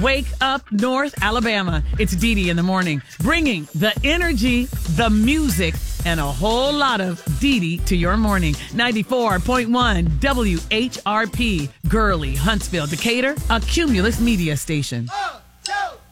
Wake up North Alabama. It's Dee Dee in the morning, bringing the energy, the music, and a whole lot of Dee Dee to your morning. 94.1 WHRP, Gurley, Huntsville, Decatur, a Cumulus media station.